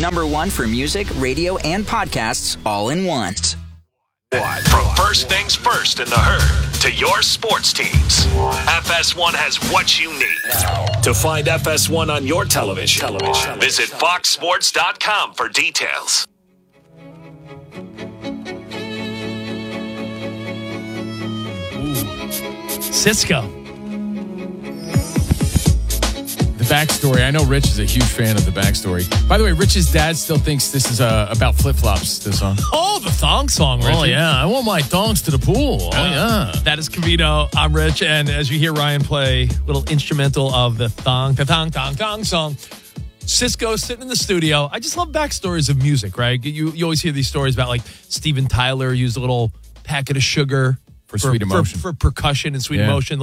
#1 for music, radio, and podcasts all in one. From first things first in the herd to your sports teams, FS1 has what you need. To find FS1 on your television, visit foxsports.com for details. Cisco. The backstory. I know Rich is a huge fan of the backstory. By the way, Rich's dad still thinks this is about flip-flops, this song. Oh, the thong song, Richie. Oh, yeah. I want my thongs to the pool. Oh, yeah. That is Cavino. I'm Rich. And as you hear Ryan play a little instrumental of the thong song, Cisco sitting in the studio. I just love backstories of music, right? You always hear these stories about, like, Steven Tyler used a little packet of sugar for sweet emotion. For percussion and sweet emotion.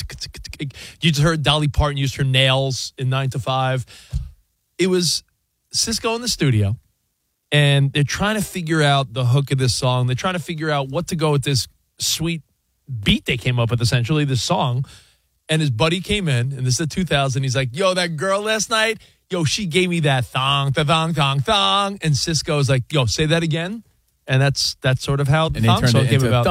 You just heard Dolly Parton used her nails in 9 to 5. It was Cisco in the studio, and they're trying to figure out the hook of this song. They're trying to figure out what to go with this sweet beat they came up with, essentially, this song. And his buddy came in, and this is the 2000. He's like, yo, that girl last night, yo, she gave me that thong. And Cisco's like, yo, say that again. And that's sort of how the thong song came about.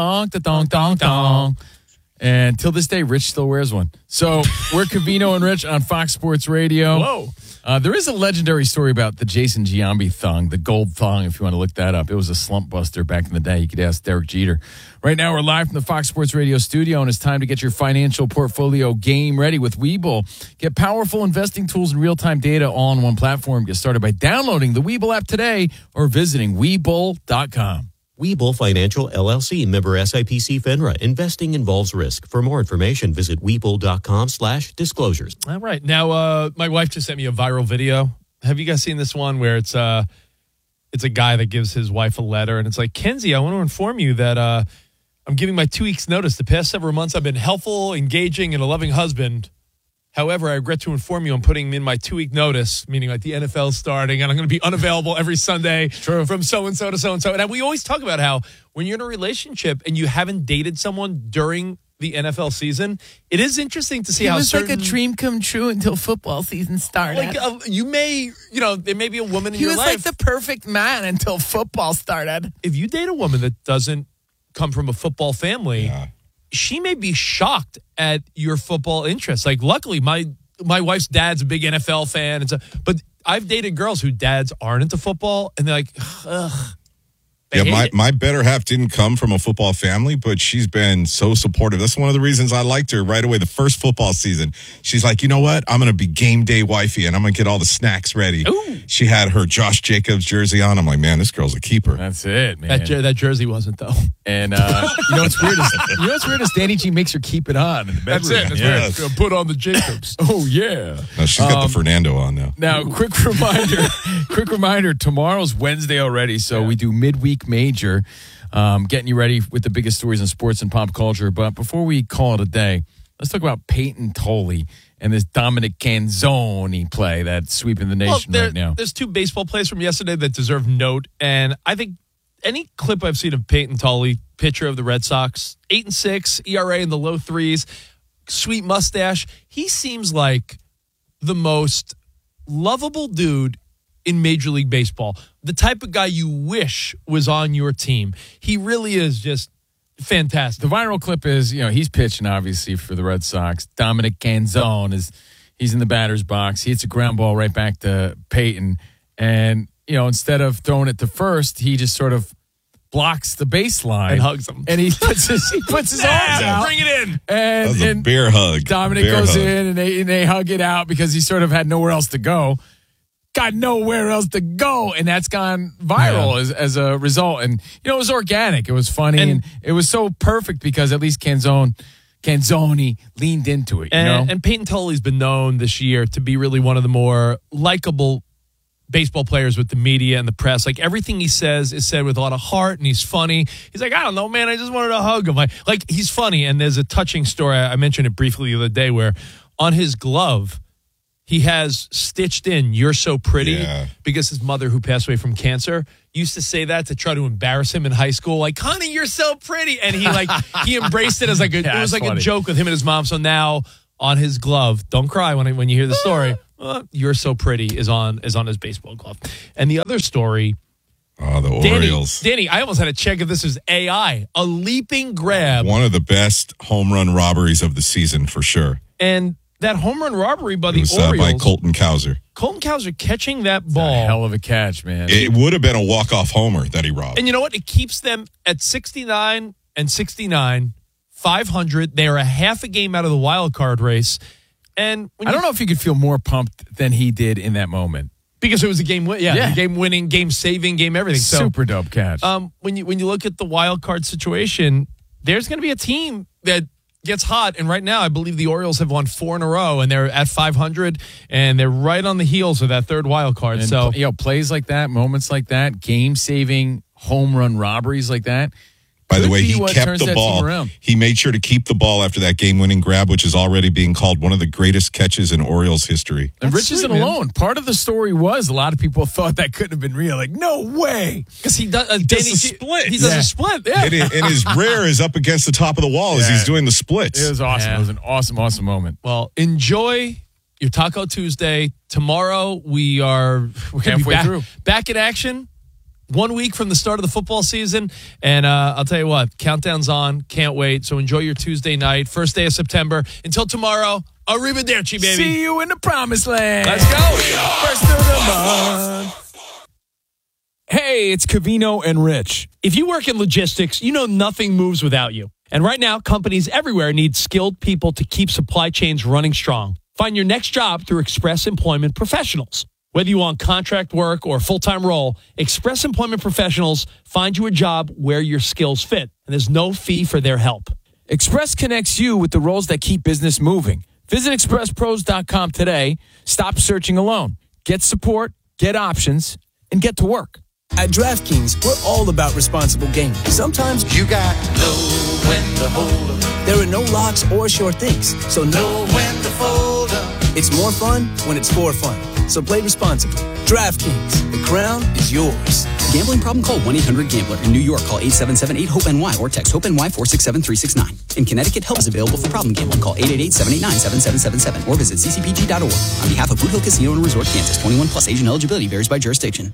Thong. And till this day, Rich still wears one. So we're Cavino and Rich on Fox Sports Radio. Whoa. There is a legendary story about the Jason Giambi thong, the gold thong, if you want to look that up. It was a slump buster back in the day. You could ask Derek Jeter. Right now, we're live from the Fox Sports Radio studio, and it's time to get your financial portfolio game ready with Webull. Get powerful investing tools and real-time data all on one platform. Get started by downloading the Webull app today or visiting Webull.com. Webull Financial, LLC, member SIPC FINRA. Investing involves risk. For more information, visit Webull.com/disclosures. All right. Now, my wife just sent me a viral video. Have you guys seen this one where it's a guy that gives his wife a letter, and it's like, Kenzie, I want to inform you that I'm giving my 2 weeks notice. The past several months, I've been helpful, engaging, and a loving husband. However, I regret to inform you I'm putting in my 2 week notice, meaning like the NFL starting, and I'm going to be unavailable every Sunday from so-and-so to so-and-so. And we always talk about how when you're in a relationship and you haven't dated someone during the NFL season, it is interesting to see how certain... like a dream come true until football season started. Like, there may be a woman in your life... He was like the perfect man until football started. If you date a woman that doesn't come from a football family... Yeah. She may be shocked at your football interests. Like, luckily, my wife's dad's a big NFL fan. But I've dated girls whose dads aren't into football, and they're like, ugh. Yeah, my better half didn't come from a football family, but she's been so supportive. That's one of the reasons I liked her right away. The first football season, she's like, you know what? I'm going to be game day wifey, and I'm going to get all the snacks ready. Ooh. She had her Josh Jacobs jersey on. I'm like, man, this girl's a keeper. That's it, man. That jersey wasn't, though. And you know what's weird is Danny G makes her keep it on in the bedroom. That's it. That's weird. Put on the Jacobs. Oh, yeah. No, she's got the Fernando on now. Now, quick reminder, tomorrow's Wednesday already, so we do midweek major. Getting you ready with the biggest stories in sports and pop culture. But before we call it a day, let's talk about Peyton Tolley and this Dominic Canzoni play that's sweeping the nation right now. There's 2 baseball plays from yesterday that deserve note, and I think any clip I've seen of Peyton Tolley, pitcher of the Red Sox, 8-6, ERA in the low 3s, sweet mustache. He seems like the most lovable dude in Major League Baseball. The type of guy you wish was on your team. He really is just fantastic. The viral clip is, he's pitching, obviously, for the Red Sox. Dominic Canzone he's in the batter's box. He hits a ground ball right back to Peyton. And, instead of throwing it to first, he just sort of blocks the baseline. And hugs him. And he puts his arms out. Bring it in. That was a bear hug. Dominic goes in, and they hug it out because he sort of had nowhere else to go. Got nowhere else to go, and that's gone viral as a result. And, it was organic. It was funny, and it was so perfect because at least Canzoni leaned into it, And Peyton Tolley's been known this year to be really one of the more likable baseball players with the media and the press. Like, everything he says is said with a lot of heart, and he's funny. He's like, I don't know, man, I just wanted to hug him. Like he's funny, and there's a touching story. I mentioned it briefly the other day where on his glove, he has stitched in, "You're so pretty," because his mother, who passed away from cancer, used to say that to try to embarrass him in high school. Like, honey, you're so pretty. And he embraced it as it was like funny. A joke with him and his mom. So now on his glove, don't cry when you hear the story, You're So Pretty is on his baseball glove. And the other story, Oh, the Orioles. Danny, I almost had to check if this was AI. A leaping grab. One of the best home run robberies of the season for sure. And that home run robbery by the It was Orioles. by Colton Cowser. Colton Cowser catching that A ball. hell of a catch, man. It would have been a walk-off homer that he robbed. And you know what? It keeps them at 69 and 69, 500. They are a half a game out of the wild card race. And I don't know if you could feel more pumped than he did in that moment. because it was a game win. Yeah. Game winning, game saving, game everything. So, Super dope catch. when you look at the wild card situation, there's going to be a team that gets hot. And right now, I believe the Orioles have won 4 in a row, and they're at 500, and they're right on the heels of that third wild card. And, so, plays like that, moments like that, game-saving home run robberies like that. By the could way, be he what kept turns the that ball. team around. He made sure to keep the ball after that game-winning grab, which is already being called one of the greatest catches in Orioles history. And That's Rich isn't sweet, man. alone. Part of the story was a lot of people thought that couldn't have been real. Like, no way. because he does, does a split. He does Yeah. a split. Yeah. And his rear is up against the top of the wall as Yeah. he's doing the splits. It was awesome. Yeah. It was an awesome moment. Well, enjoy your Taco Tuesday. Tomorrow we're gonna be Halfway back, through. back in action. 1 week from the start of the football season. And I'll tell you what, countdown's on. Can't wait. So enjoy your Tuesday night. First day of September. Until tomorrow, arrivederci, baby. See you in the promised land. Let's go. First of the month. Hey, it's Covino and Rich. If you work in logistics, you know nothing moves without you. And right now, companies everywhere need skilled people to keep supply chains running strong. Find your next job through Express Employment Professionals. Whether you want contract work or a full-time role, Express Employment Professionals find you a job where your skills fit, and there's no fee for their help. Express connects you with the roles that keep business moving. Visit expresspros.com today. Stop searching alone. Get support, get options, and get to work. At DraftKings, we're all about responsible gaming. Sometimes You got to know when to hold 'em, there are no locks or sure things, so know when to fold 'em. it's more fun when it's for fun. So play responsibly. DraftKings, the crown is yours. Gambling problem? Call 1-800-GAMBLER. In New York, call 877-8-HOPE-NY or text HOPE-NY 467-369. In Connecticut, help is available for problem gambling. Call 888-789-7777 or visit ccpg.org. On behalf of Boot Hill Casino and Resort, Kansas, 21 plus. Age and eligibility varies by jurisdiction.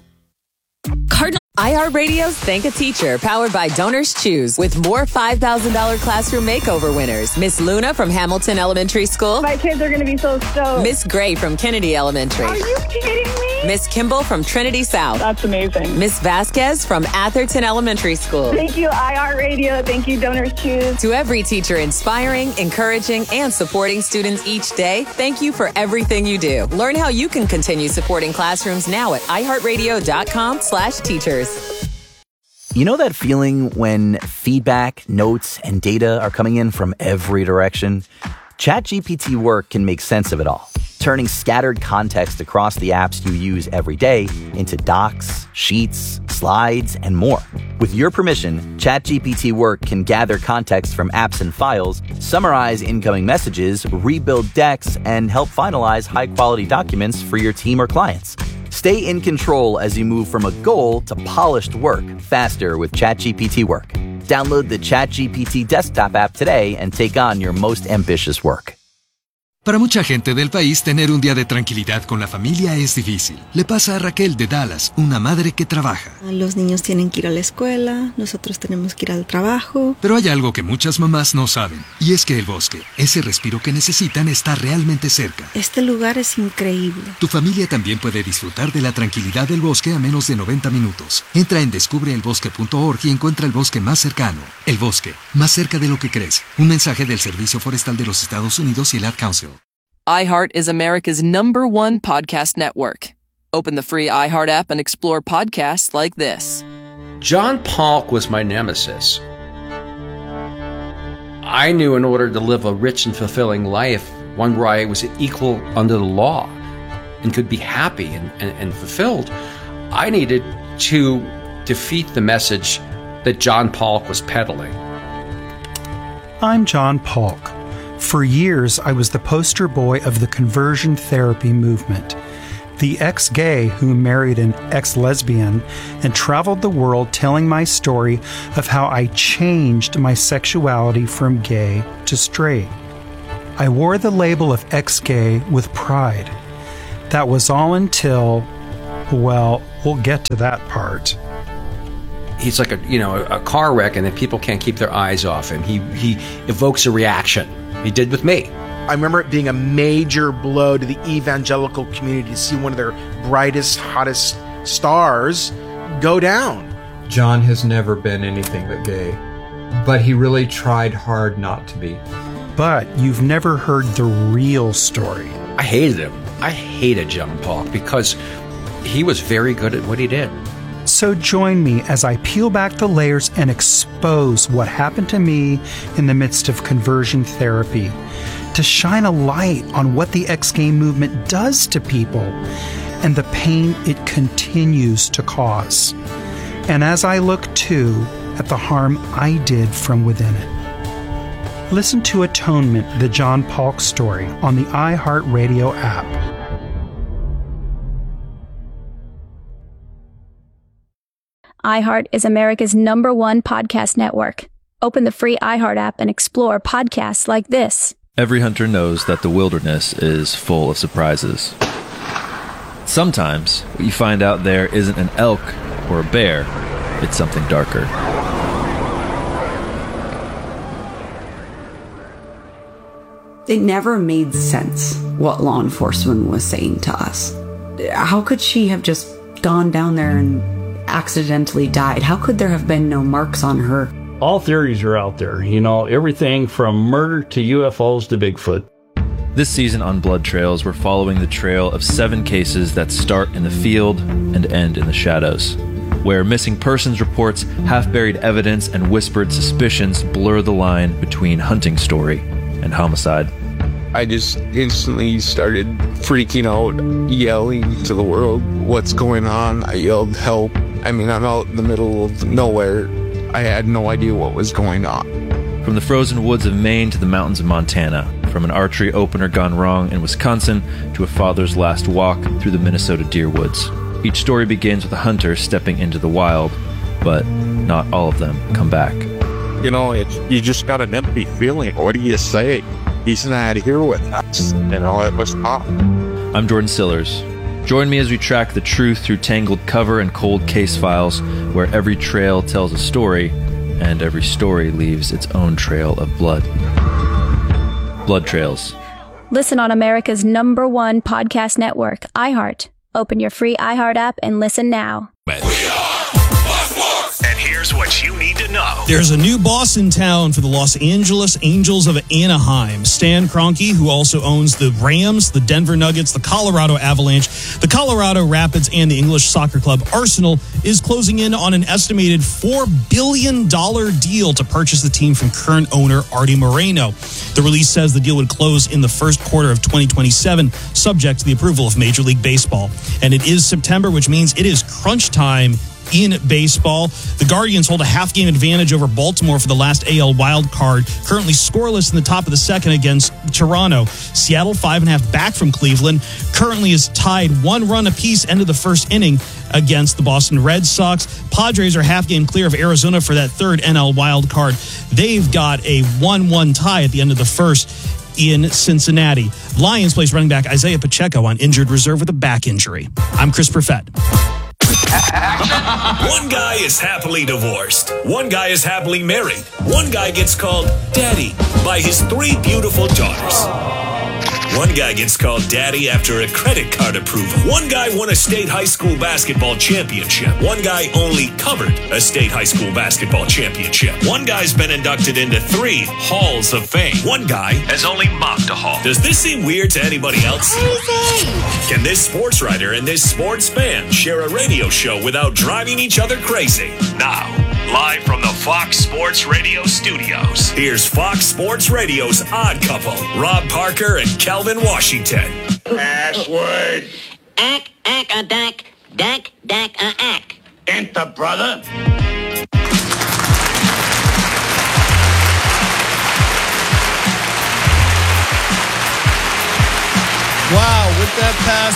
iHeartRadio's Thank a Teacher, powered by Donors Choose, with more $5,000 classroom makeover winners. Miss Luna from Hamilton Elementary School. My kids are going to be so stoked. Miss Gray from Kennedy Elementary. Are you kidding me? Miss Kimball from Trinity South. That's amazing. Miss Vasquez from Atherton Elementary School. Thank you, iHeartRadio. Thank you, Donors Choose. To every teacher inspiring, encouraging, and supporting students each day, thank you for everything you do. Learn how you can continue supporting classrooms now at iHeartRadio.com/teachers. You know that feeling when feedback, notes, and data are coming in from every direction? ChatGPT Work can make sense of it all, turning scattered context across the apps you use every day into docs, sheets, slides, and more. With your permission, ChatGPT Work can gather context from apps and files, summarize incoming messages, rebuild decks, and help finalize high-quality documents for your team or clients. Stay in control as you move from a goal to polished work faster with ChatGPT Work. Download the ChatGPT desktop app today and take on your most ambitious work. Para mucha gente del país, tener un día de tranquilidad con la familia es difícil. Le pasa a Raquel de Dallas, una madre que trabaja. Los niños tienen que ir a la escuela, nosotros tenemos que ir al trabajo. Pero hay algo que muchas mamás no saben, y es que el bosque, ese respiro que necesitan, está realmente cerca. Este lugar es increíble. Tu familia también puede disfrutar de la tranquilidad del bosque a menos de 90 minutos. Entra en descubreelbosque.org y encuentra el bosque más cercano. El bosque, más cerca de lo que crees. Un mensaje del Servicio Forestal de los Estados Unidos y el Ad Council. iHeart is America's #1 podcast network. Open the free iHeart app and explore podcasts like this. John Polk was my nemesis. I knew in order to live a rich and fulfilling life, one where I was equal under the law and could be happy and fulfilled, I needed to defeat the message that John Polk was peddling. I'm John Polk. For years, I was the poster boy of the conversion therapy movement, the ex-gay who married an ex-lesbian and traveled the world telling my story of how I changed my sexuality from gay to straight. I wore the label of ex-gay with pride. That was all until, well, we'll get to that part. He's like a car wreck, and then people can't keep their eyes off him. He evokes a reaction. He did with me. I remember it being a major blow to the evangelical community to see one of their brightest, hottest stars go down. John has never been anything but gay, but he really tried hard not to be. But you've never heard the real story. I hated him. I hated John Polk because he was very good at what he did. So join me as I peel back the layers and expose what happened to me in the midst of conversion therapy, to shine a light on what the X-Gay movement does to people and the pain it continues to cause. And as I look, too, at the harm I did from within it. Listen to Atonement, the John Polk story, on the iHeartRadio app. iHeart is America's #1 podcast network. Open the free iHeart app and explore podcasts like this. Every hunter knows that the wilderness is full of surprises. Sometimes what you find out there isn't an elk or a bear, it's something darker. It never made sense what law enforcement was saying to us. How could she have just gone down there and accidentally died? How could there have been no marks on her? All theories are out there, everything from murder to UFOs to Bigfoot. This season on Blood Trails, we're following the trail of 7 cases that start in the field and end in the shadows, where missing persons reports, half-buried evidence, and whispered suspicions blur the line between hunting story and homicide. I just instantly started freaking out, yelling to the world, "What's going on?" I yelled, "Help." I'm out in the middle of nowhere. I had no idea what was going on. From the frozen woods of Maine to the mountains of Montana, from an archery opener gone wrong in Wisconsin to a father's last walk through the Minnesota deer woods. Each story begins with a hunter stepping into the wild, but not all of them come back. You just got an empty feeling. What do you say? He's not here with us. It was tough. I'm Jordan Sillers. Join me as we track the truth through tangled cover and cold case files, where every trail tells a story, and every story leaves its own trail of blood. Blood Trails. Listen on America's #1 podcast network, iHeart. Open your free iHeart app and listen now. And here's what you need to know. There's a new boss in town for the Los Angeles Angels of Anaheim. Stan Kroenke, who also owns the Rams, the Denver Nuggets, the Colorado Avalanche, the Colorado Rapids, and the English soccer club Arsenal, is closing in on an estimated $4 billion deal to purchase the team from current owner Artie Moreno. The release says the deal would close in the first quarter of 2027, subject to the approval of Major League Baseball. And it is September, which means it is crunch time in baseball. The Guardians hold a half-game advantage over Baltimore for the last AL wild card, currently scoreless in the top of the second against Toronto. Seattle, 5.5 back from Cleveland, currently is tied 1 run apiece end of the first inning against the Boston Red Sox. Padres are half-game clear of Arizona for that third NL wild card. They've got a 1-1 tie at the end of the first in Cincinnati. Lions place running back Isaiah Pacheco on injured reserve with a back injury. I'm Chris Perfett. One guy is happily divorced. One guy is happily married. One guy gets called daddy by his 3 beautiful daughters. One guy gets called daddy after a credit card approval. One guy won a state high school basketball championship. One guy only covered a state high school basketball championship. One guy's been inducted into 3 halls of fame. One guy has only mopped a hall. Does this seem weird to anybody else? Can this sports writer and this sports fan share a radio show without driving each other crazy? Now, live from the Fox Sports Radio studios, here's Fox Sports Radio's odd couple, Rob Parker and Calvin Washington. Password. Ack-a-dack, dack-a-ack. Enter, brother. Wow, with that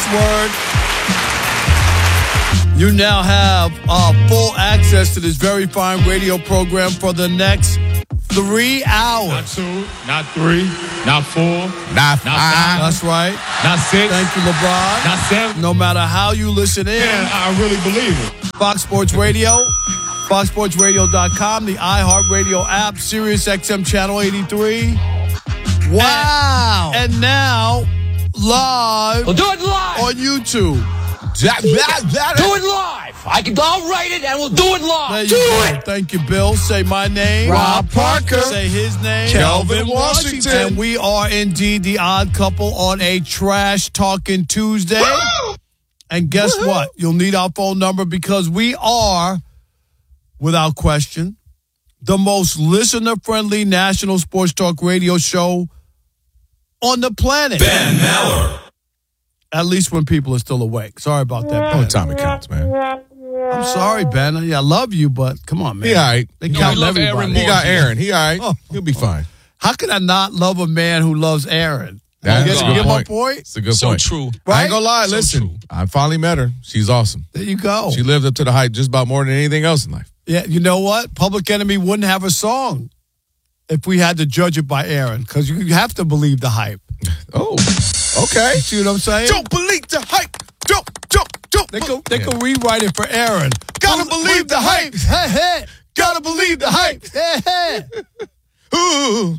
password, you now have full access to this very fine radio program for the next 3 hours. Not 2, not 3, not 4, not 5. That's right. Not 6. Thank you, LeBron. Not 7. No matter how you listen in. Yeah, I really believe it. Fox Sports Radio, foxsportsradio.com, the iHeartRadio app, Sirius XM Channel 83. Wow. And now, live. We'll do it live. On YouTube. Do it live. I'll write it and we'll do it live. Do it. Thank you, Bill. Say my name. Rob Parker. Say his name. Kelvin Washington. And we are indeed the odd couple on a trash talking Tuesday. Woo! And guess what? You'll need our phone number because we are, without question, the most listener-friendly national sports talk radio show on the planet. Ben Maller. At least when people are still awake. Sorry about that, Ben. Only time it counts, man. I'm sorry, Ben. I love you, but come on, man. He all right. They count everybody. He got Aaron. He all right. He'll be fine. How could I not love a man who loves Aaron? That's a good point. My point? It's a good point. So true. I Right? ain't gonna lie. So Listen, true. I finally met her. She's awesome. There you go. She lived up to the hype just about more than anything else in life. Yeah, you know what? Public Enemy wouldn't have a song if we had to judge it by Aaron, because you have to believe the hype. Oh, okay. You see what I'm saying? Don't believe the hype. Don't. They can rewrite it for Aaron. Gotta believe the hype. Hey, hey. Gotta believe the hype. Hey, hey. Ooh.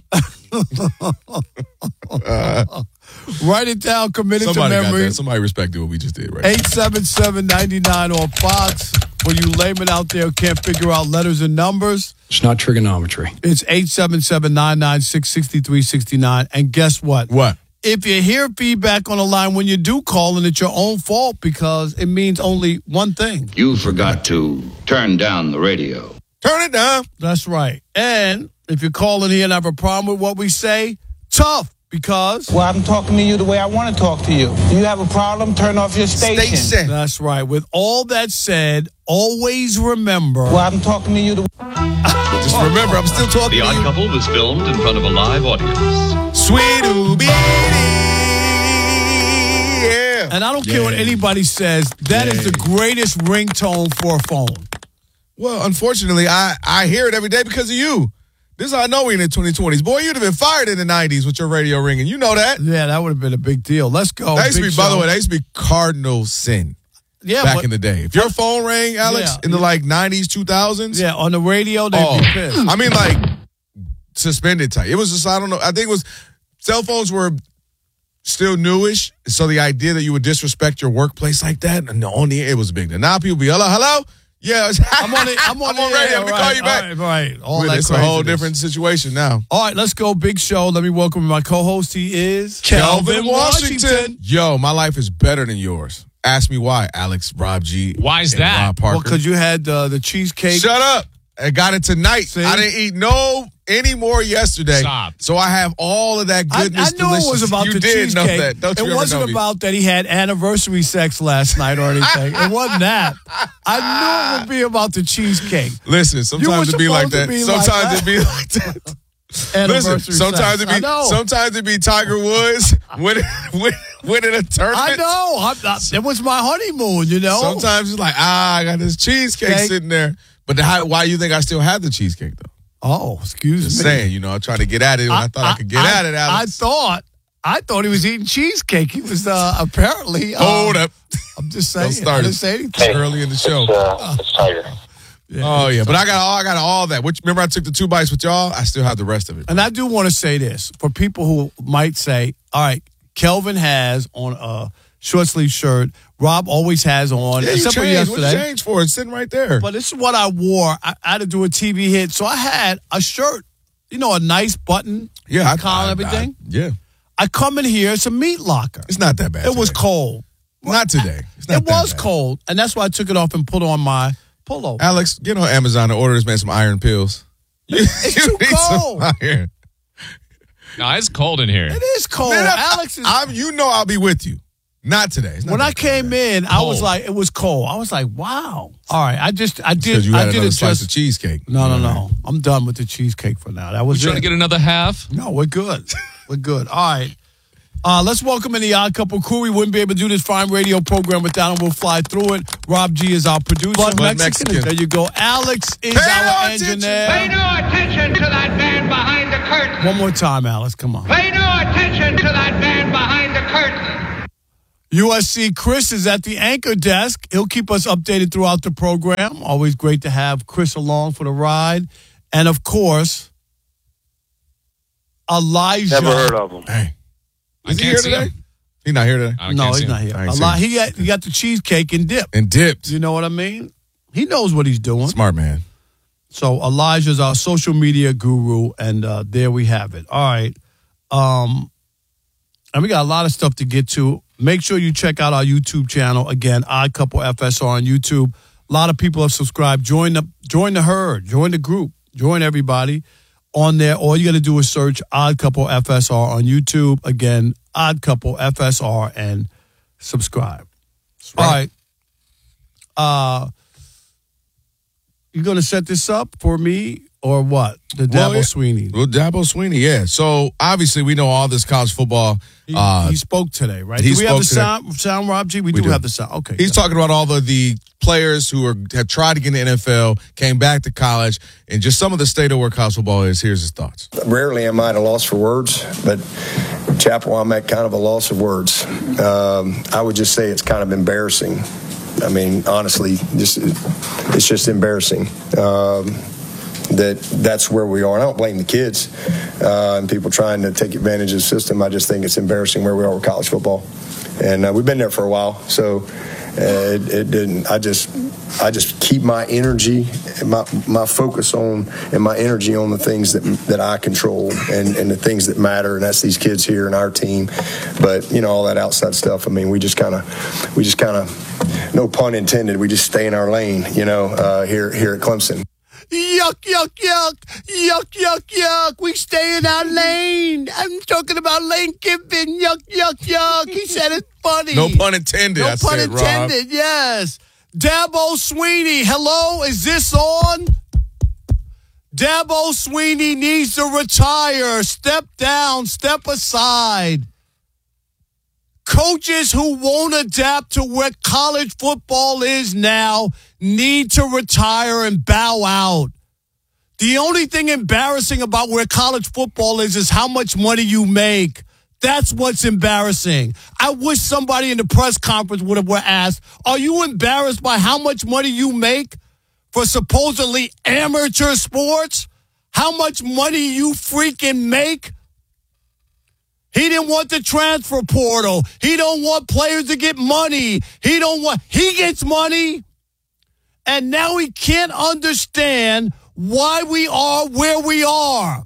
Write it down, commit it to Somebody got memory. that. Somebody respected what we just did, right? 877-99 on Fox. For you laymen out there who can't figure out letters and numbers, It's not trigonometry. it's 877-996-6369. And guess what? What? If you hear feedback on the line when you do call, and it's your own fault because it means only one thing. You forgot to turn down the radio. Turn it down. That's right. And if you're calling here and have a problem with what we say, tough. Because? Well, I'm talking to you the way I want to talk to you. Do you have a problem? Turn off your station. That's right. With all that said, always remember. Well, I'm talking to you the Just remember, I'm still talking The to Odd you. Couple was filmed in front of a live audience. Sweet Oobie. Yeah. And I don't care what anybody says. That is the greatest ringtone for a phone. Well, unfortunately, I hear it every day because of you. This is how I know we're in the 2020s. Boy, you'd have been fired in the 90s with your radio ringing. You know that. Yeah, that would have been a big deal. Let's go. That used to Big be, by the show. way, that used to be cardinal sin. Yeah, back but- in the day. If your phone rang, Alex, Yeah. in the like 90s, 2000s. Yeah, on the radio, they'd be pissed. I mean, like, suspended type. It was just, I don't know. I think it was, cell phones were still newish. So the idea that you would disrespect your workplace like that, and on the air, it was big. And now people be, hello? Yeah, I'm on radio. Let me call you back. Right. All that It's a whole craziness. different situation now. All right, let's go. Big show. Let me welcome my co-host. He is Kelvin Washington. Yo, my life is better than yours. Ask me why, Alex, Rob G. Why is and that? Rob Parker. Well, because you had the cheesecake. Shut up. I got it tonight. See? I didn't eat any more yesterday. Stop. So I have all of that I goodness. knew it was about you the did know cheesecake. that. Don't you It ever wasn't know me. about that he had anniversary sex last night or anything. It wasn't that. I knew it would be about the cheesecake. Listen, sometimes it be like supposed that. to be Sometimes like it be like that. Listen, Anniversary sometimes sex. it I be know. sometimes it be Tiger Woods winning a tournament. I know. It was my honeymoon, you know. Sometimes it's like, I got this cheesecake Cake. sitting there. But why do you think I still have the cheesecake though? Oh, excuse Just me. saying, I tried to get at it when I thought I could get at it, Alex. I thought he was eating cheesecake. He was apparently. Hold up. I'm just saying. Don't start I it. didn't say anything. It's early in the show. It's Tiger. Oh yeah, but I got all that. Which remember I took the 2 bites with y'all. I still have the rest of it. And I do want to say this for people who might say, "All right, Kelvin has on a short sleeve shirt. Rob always has on." Yeah, you except for changed. What you yesterday. changed for? It's sitting right there. But this is what I wore. I had to do a TV hit, so I had a shirt. A nice button. Yeah, collar and everything. Yeah, I come in here. It's a meat locker. it's not that bad. It was today. cold. Not today. It's not It that was bad. cold, and that's why I took it off and put on my pullover. Alex, get on Amazon and order this man some iron pills. It's too need some cold. iron. No, it's cold in here. It is cold. Man, Alex is. I'll be with you. Not today. It's not When that I came in, I was Cold. like, it was cold. I was like, wow. All right, I did. because you had I did another it slice of just. cheesecake. No. I'm done with the cheesecake for now. That was Trying to it. get another half? No, we're good. We're good. All right. Let's welcome in the Odd Couple crew. We wouldn't be able to do this fine radio program without him. We'll fly through it. Rob G is our producer. Bud Mexican. There you go. Alex is Pay our no attention. engineer. Pay no attention to that man man behind the curtain. One more time, Alice. Come on. Pay no attention to that man behind the curtain. USC Chris is at the anchor desk. He'll keep us updated throughout the program. Always great to have Chris along for the ride. And, of course, Elijah. Never heard of him. Hey. Is he here today? He's not here today? No, he's not here. He got the cheesecake and dip. And dipped. You know what I mean? He knows what he's doing. Smart man. So Elijah's our social media guru, and there we have it. All right. And we got a lot of stuff to get to. Make sure you check out our YouTube channel. Again, Odd Couple FSR on YouTube. A lot of people have subscribed. Join the herd. Join the group. Join everybody on there. All you got to do is search Odd Couple FSR on YouTube. Again, Odd Couple FSR, and subscribe. Right. All right. You going to set this up for me or what? The Dabo Sweeney. Well, Dabo Sweeney, yeah. So, obviously, we know all this college football. He spoke today, right? Do we have the sound, Rob G? We do have the sound. Okay. He's talking about all the players who have tried to get in the NFL, came back to college, and just some of the state of where college football is. Here's his thoughts. Rarely am I at a loss for words, but Chapel, I'm at kind of a loss of words. I would just say it's kind of embarrassing. I mean, honestly, it's just embarrassing that's where we are. And I don't blame the kids and people trying to take advantage of the system. I just think it's embarrassing where we are with college football. And we've been there for a while, so it didn't. I just keep my energy, my focus on, and my energy on the things that I control and the things that matter, and that's these kids here and our team. But all that outside stuff. I mean, we just kind of, no pun intended, we just stay in our lane. Here at Clemson. Yuck, yuck, yuck. Yuck, yuck, yuck. We stay in our lane. I'm talking about Lane Kiffin. Yuck, yuck, yuck. He said it funny. No pun intended. No pun intended, Rob. Yes. Dabo Sweeney, hello, is this on? Dabo Sweeney needs to retire. Step down, step aside. Coaches who won't adapt to where college football is now need to retire and bow out. The only thing embarrassing about where college football is how much money you make. That's what's embarrassing. I wish somebody in the press conference would have asked, are you embarrassed by how much money you make for supposedly amateur sports? How much money you freaking make? He didn't want the transfer portal. He don't want players to get money. He gets money. And now he can't understand why we are where we are.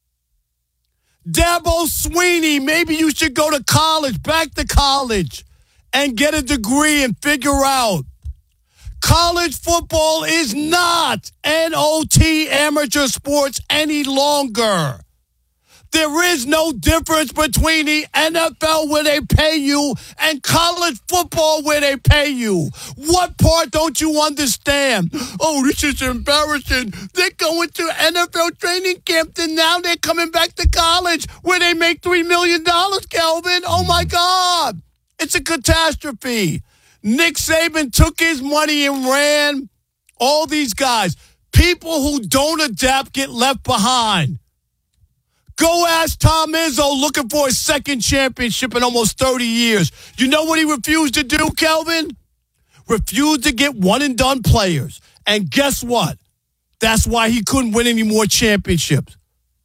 Dabo Sweeney, maybe you should go to college, back to college, and get a degree and figure out. College football is not NOT amateur sports any longer. There is no difference between the NFL where they pay you and college football where they pay you. What part don't you understand? Oh, this is embarrassing. They're going to NFL training camp and now they're coming back to college where they make $3 million, Kelvin. Oh, my God. It's a catastrophe. Nick Saban took his money and ran. All these guys, people who don't adapt get left behind. Go ask Tom Izzo looking for his second championship in almost 30 years. You know what he refused to do, Kelvin? Refused to get one-and-done players. And guess what? That's why he couldn't win any more championships.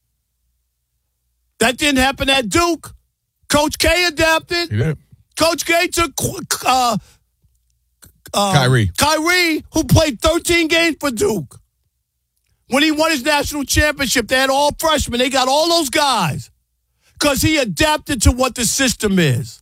That didn't happen at Duke. Coach K adapted. He did. Coach K took Kyrie, who played 13 games for Duke. When he won his national championship, they had all freshmen. They got all those guys because he adapted to what the system is.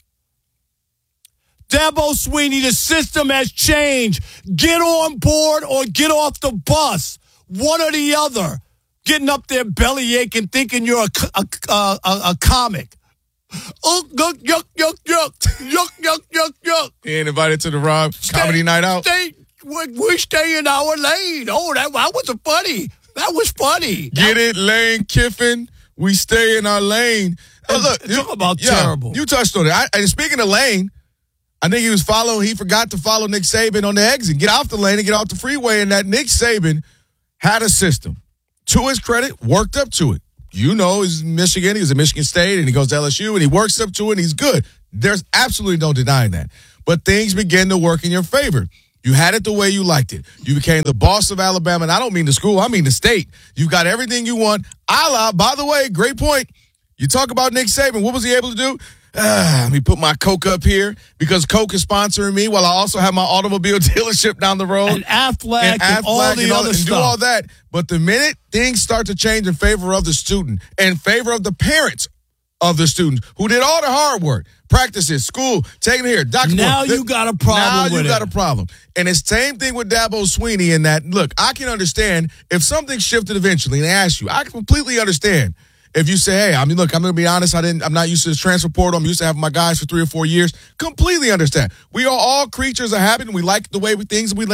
Dabo Sweeney, the system has changed. Get on board or get off the bus. One or the other. Getting up there bellyache and thinking you're a comic. Oh, yuck, yuck, yuck, yuck. Yuck, yuck, yuck, yuck. He ain't invited to the Rob Comedy Night Out. We stay in our lane. Oh, that was funny. That was funny. Get it, Lane Kiffin. We stay in our lane. Look, talk about terrible. You touched on it. And speaking of lane, I think he forgot to follow Nick Saban on the exit. Get off the lane and get off the freeway. And that Nick Saban had a system. To his credit, worked up to it. is Michigan. He was at Michigan State, and he goes to LSU, and he works up to it, and he's good. There's absolutely no denying that. But things begin to work in your favor. You had it the way you liked it. You became the boss of Alabama, and I don't mean the school. I mean the state. You got everything you want. By the way, great point. You talk about Nick Saban. What was he able to do? Let me put my Coke up here because Coke is sponsoring me while I also have my automobile dealership down the road. And Aflac and all the other stuff. Do all that. But the minute things start to change in favor of the student, in favor of the parents of the students who did all the hard work, practices, school, taking it here, doctor. Now you got a problem with it. Now you got a problem. And it's the same thing with Dabo Swinney in that, look, I can understand if something shifted eventually and they ask you, I completely understand. If you say, hey, look, I'm going to be honest, I'm not used to this transfer portal. I'm used to having my guys for 3 or 4 years. Completely understand. We are all creatures of habit, and we like the way we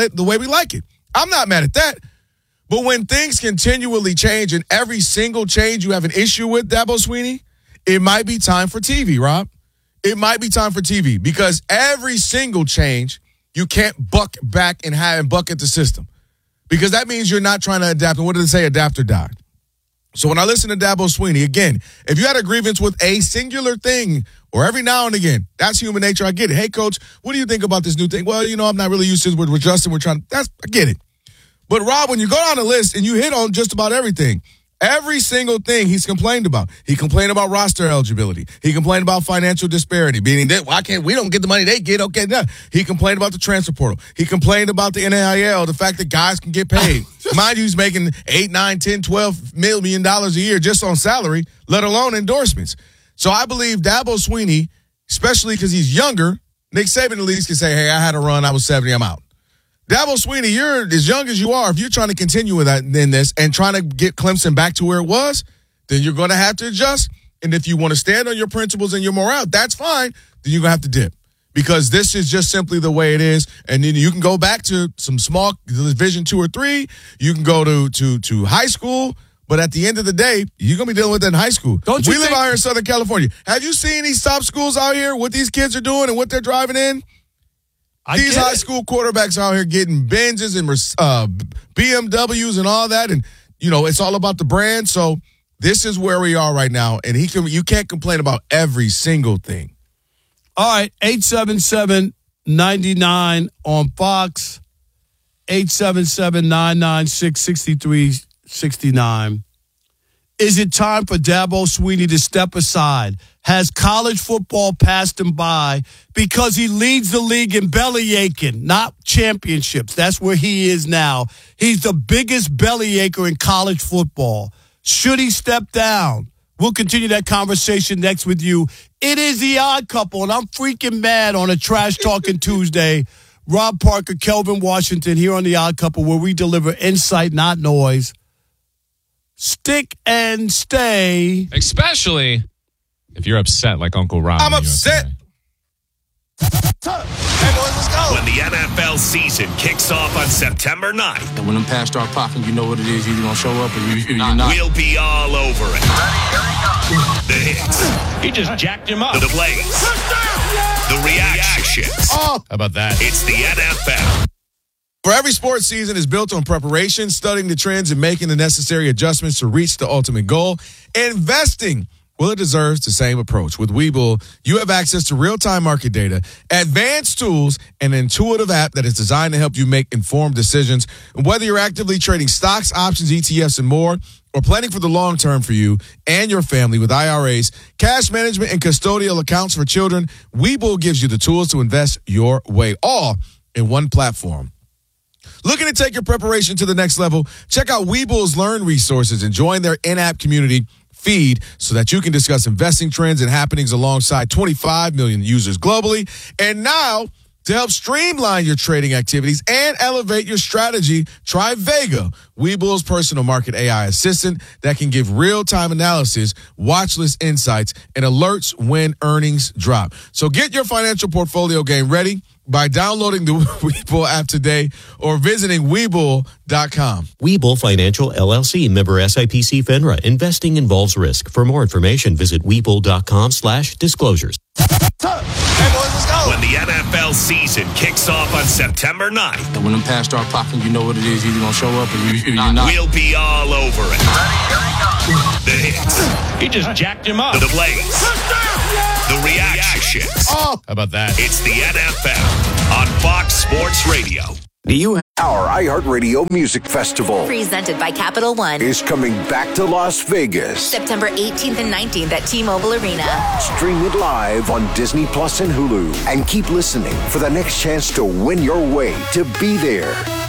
like it. I'm not mad at that. But when things continually change, and every single change you have an issue with, Dabo Swinney, it might be time for TV, Rob. It might be time for TV because every single change, you can't buck back and bucket the system because that means you're not trying to adapt. And what did it say? Adapt or die. So when I listen to Dabo Swinney, again, if you had a grievance with a singular thing or every now and again, that's human nature. I get it. Hey, coach, what do you think about this new thing? Well, I'm not really used to it. We're adjusting. I get it. But, Rob, when you go down the list and you hit on just about everything, every single thing he's complained about. He complained about roster eligibility. He complained about financial disparity, meaning that we don't get the money they get. Okay, no. He complained about the transfer portal. He complained about the NIL, the fact that guys can get paid. Mind you, he's making $8, $9, $10, $12 million a year just on salary, let alone endorsements. So I believe Dabo Swinney, especially because he's younger, Nick Saban at least can say, hey, I had a run. I was 70. I'm out. Dabo Swinney, you're as young as you are. If you're trying to continue with that in this and trying to get Clemson back to where it was, then you're going to have to adjust. And if you want to stand on your principles and your morale, that's fine. Then you're going to have to dip because this is just simply the way it is. And then you can go back to some small Division 2 or 3. You can go to high school. But at the end of the day, you're going to be dealing with that in high school. We live out here in Southern California. Have you seen these top schools out here, what these kids are doing and what they're driving in? These high school quarterbacks out here getting Benzes and BMWs and all that. And, it's all about the brand. So this is where we are right now. And you can't complain about every single thing. All right. 877-99 on Fox. 877-996-6369. Is it time for Dabo Swinney to step aside? Has college football passed him by because he leads the league in belly aching, not championships? That's where he is now. He's the biggest belly acher in college football. Should he step down? We'll continue that conversation next with you. It is The Odd Couple, and I'm freaking mad on a Trash Talking Tuesday. Rob Parker, Kelvin Washington here on The Odd Couple, where we deliver insight, not noise. Stick and stay. Especially if you're upset like Uncle Rob. I'm upset. When the NFL season kicks off on September 9th. And when them pads start popping, you know what it is. You're going to show up or you're not. We'll be all over it. The hits. He just jacked him up. The plays. The reactions. How about that? It's the NFL. For every sports season is built on preparation, studying the trends, and making the necessary adjustments to reach the ultimate goal. Investing, well, it deserves the same approach. With Webull, you have access to real-time market data, advanced tools, and an intuitive app that is designed to help you make informed decisions. Whether you're actively trading stocks, options, ETFs, and more, or planning for the long term for you and your family with IRAs, cash management, and custodial accounts for children, Webull gives you the tools to invest your way, all in one platform. Looking to take your preparation to the next level? Check out Webull's Learn resources and join their in-app community feed so that you can discuss investing trends and happenings alongside 25 million users globally. And now, to help streamline your trading activities and elevate your strategy, try Vega, Webull's personal market AI assistant that can give real-time analysis, watch list insights, and alerts when earnings drop. So get your financial portfolio game ready by downloading the Webull app today or visiting Webull.com. Webull Financial, LLC, member SIPC FINRA. Investing involves risk. For more information, visit Webull.com/disclosures. Hey, boys, let's go. when the NFL season kicks off on September 9th. And when them pads start popping, you know what it is. You're going to show up or you're not. We'll be all over it. The hits. He just jacked him up. The plays. The reactions. How about that? It's the NFL on Fox Sports Radio. Our iHeartRadio Music Festival, presented by Capital One, is coming back to Las Vegas. September 18th and 19th at T-Mobile Arena. Stream it live on Disney Plus and Hulu. And keep listening for the next chance to win your way to be there.